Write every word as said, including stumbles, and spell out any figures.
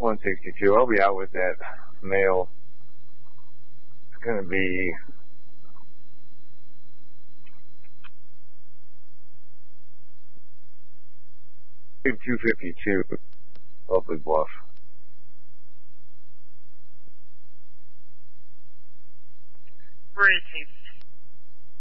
one sixty-two. I'll be out with that male. It's going to be two fifty-two, Public Bluff. We're eighteen.